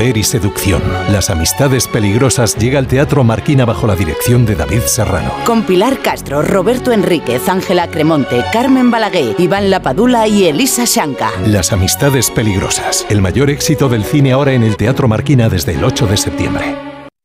poder y seducción. Las amistades peligrosas llega al Teatro Marquina bajo la dirección de David Serrano. Con Pilar Castro, Roberto Enríquez, Ángela Cremonte, Carmen Balaguer, Iván Lapadula y Elisa Shanka. Las amistades peligrosas. El mayor éxito del cine ahora en el Teatro Marquina desde el 8 de septiembre.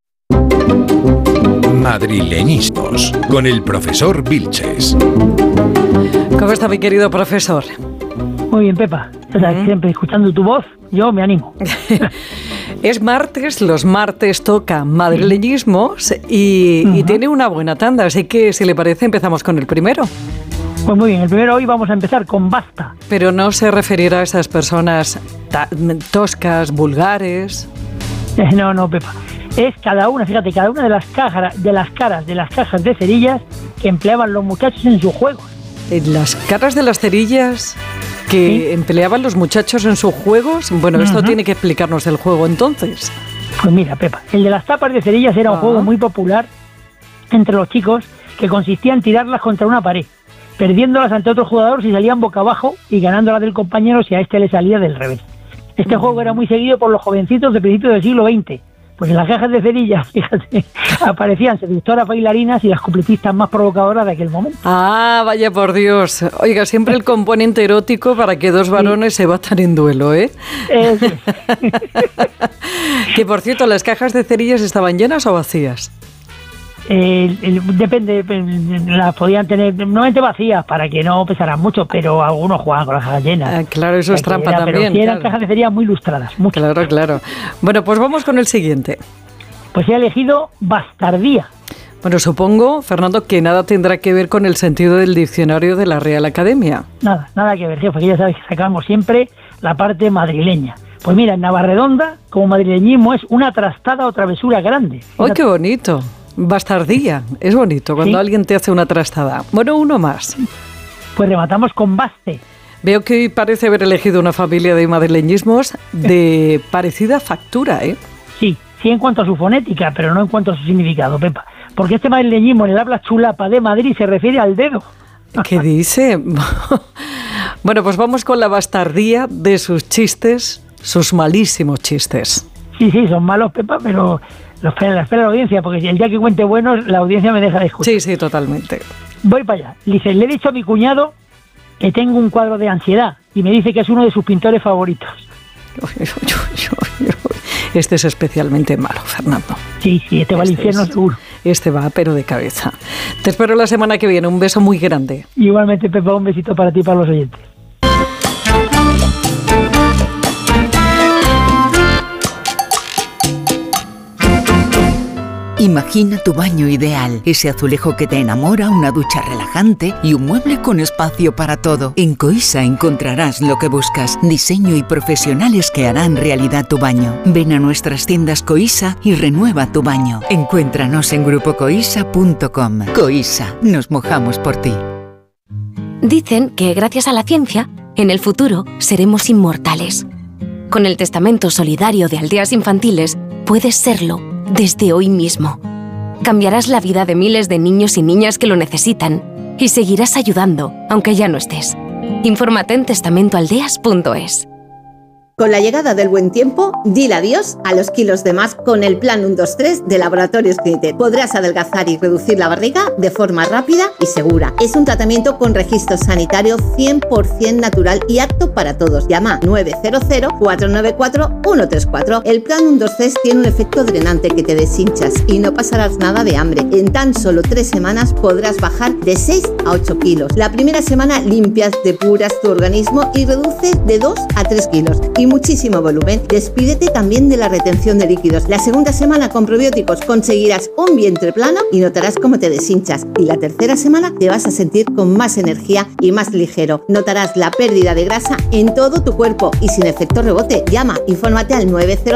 Madrileñismos, con el profesor Vilches. ¿Cómo está mi querido profesor? Muy bien, Pepa. Siempre escuchando tu voz, yo me animo. Es martes, los martes toca madrileñismos y tiene una buena tanda, así que si le parece empezamos con el primero. Pues muy bien, el primero hoy vamos a empezar con basta. Pero no se referirá a esas personas toscas, vulgares. No, Pepa. Es cada una de las cajas de cerillas que empleaban los muchachos en sus juegos. ¿En las caras de las cerillas que empleaban los muchachos en sus juegos? Bueno, esto tiene que explicarnos el juego entonces. Pues mira, Pepa, el de las tapas de cerillas era un juego muy popular entre los chicos que consistía en tirarlas contra una pared, perdiéndolas ante otro jugador si salían boca abajo y ganándolas del compañero si a este le salía del revés. Este juego era muy seguido por los jovencitos de principios del siglo XX. Pues en las cajas de cerillas, fíjate, aparecían seductoras bailarinas y las cupletistas más provocadoras de aquel momento. Ah, vaya por Dios. Oiga, siempre el componente erótico para que dos varones se batan en duelo, ¿eh? Que por cierto, ¿las cajas de cerillas estaban llenas o vacías? Depende, las podían tener normalmente vacías para que no pesaran mucho, pero algunos jugaban con las cajas llenas. Claro, eso es trampa también. Pero sí eran cajas de cerillas muy lustradas. Mucho. Claro. Bueno, pues vamos con el siguiente. Pues he elegido bastardía. Bueno, supongo, Fernando, que nada tendrá que ver con el sentido del diccionario de la Real Academia. Nada que ver, jefe, que ya sabes que sacamos siempre la parte madrileña. Pues mira, en Navarredonda, como madrileñismo, es una trastada o travesura grande. Fíjate. ¡Ay, qué bonito! Bastardía, es bonito cuando alguien te hace una trastada. Bueno, uno más. Pues rematamos con baste. Veo que hoy parece haber elegido una familia de madrileñismos de parecida factura, ¿eh? Sí en cuanto a su fonética, pero no en cuanto a su significado, Pepa. Porque este madrileñismo en el habla chulapa de Madrid se refiere al dedo. ¿Qué dice? Bueno, pues vamos con la bastardía de sus chistes, sus malísimos chistes. Sí, son malos, Pepa, pero lo espera la audiencia, porque el día que cuente buenos, la audiencia me deja de escuchar. Sí, totalmente. Voy para allá. Dice, le he dicho a mi cuñado que tengo un cuadro de ansiedad y me dice que es uno de sus pintores favoritos. Este es especialmente malo, Fernando. Sí, este va al infierno seguro. Este va, pero de cabeza. Te espero la semana que viene. Un beso muy grande. Igualmente, Pepa, un besito para ti y para los oyentes. Imagina tu baño ideal, ese azulejo que te enamora, una ducha relajante y un mueble con espacio para todo. En Coisa encontrarás lo que buscas, diseño y profesionales que harán realidad tu baño. Ven a nuestras tiendas Coisa y renueva tu baño. Encuéntranos en grupocoisa.com. Coisa, nos mojamos por ti. Dicen que gracias a la ciencia, en el futuro seremos inmortales. Con el testamento solidario de Aldeas Infantiles, puedes serlo desde hoy mismo. Cambiarás la vida de miles de niños y niñas que lo necesitan y seguirás ayudando, aunque ya no estés. Infórmate en testamentoaldeas.es. Con la llegada del buen tiempo, dile adiós a los kilos de más con el Plan 1-2-3 de Laboratorios Clinitet. Podrás adelgazar y reducir la barriga de forma rápida y segura. Es un tratamiento con registro sanitario 100% natural y apto para todos. Llama 900-494-134. El Plan 1-2-3 tiene un efecto drenante que te deshinchas y no pasarás nada de hambre. En tan solo 3 semanas podrás bajar de 6 a 8 kilos. La primera semana limpias, depuras tu organismo y reduces de 2 a 3 kilos. Y muchísimo volumen. Despídete también de la retención de líquidos. La segunda semana con probióticos conseguirás un vientre plano y notarás cómo te deshinchas. Y la tercera semana te vas a sentir con más energía y más ligero. Notarás la pérdida de grasa en todo tu cuerpo y sin efecto rebote. Llama, infórmate al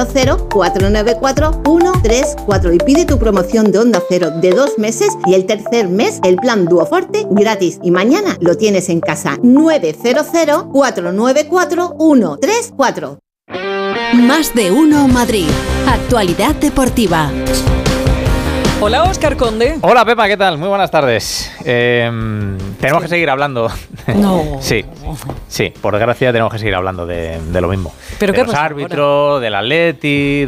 900-494-134 y pide tu promoción de Onda Cero de 2 meses y el tercer mes el plan Duoforte gratis. Y mañana lo tienes en casa. 900-494-134. Más de uno Madrid. Actualidad deportiva. Hola, Óscar Conde. Hola, Pepa, ¿qué tal? Muy buenas tardes. Tenemos que seguir hablando. No. Sí, por desgracia tenemos que seguir hablando de lo mismo. ¿Pero de qué los pasa árbitros, ahora? del Atleti,